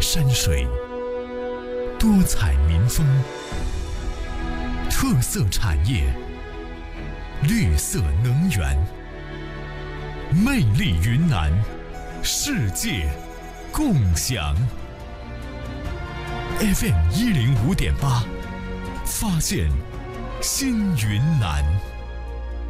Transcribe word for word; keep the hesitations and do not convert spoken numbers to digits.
山水，多彩民风，特色产业，绿色能源，魅力云南，世界共享。F M 一零五点八，发现新云南。